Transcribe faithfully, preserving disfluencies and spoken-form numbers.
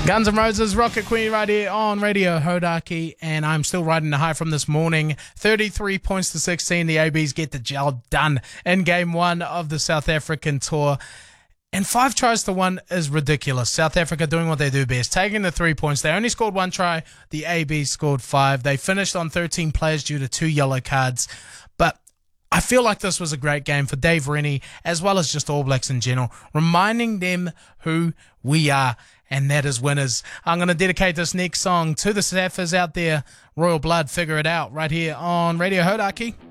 Guns N' Roses, Rocket Queen right here on Radio Hodaki, and I'm still riding the high from this morning. thirty-three points to sixteen, the A Bs get the job done in game one of the South African tour. And five tries to one is ridiculous. South Africa doing what they do best, taking the three points. They only scored one try. The A Bs scored five. They finished on thirteen players due to two yellow cards. But I feel like this was a great game for Dave Rennie, as well as just All Blacks in general, reminding them who we are, and that is winners. I'm going to dedicate this next song to the Saffers out there. Royal Blood, Figure It Out, right here on Radio Hodaki.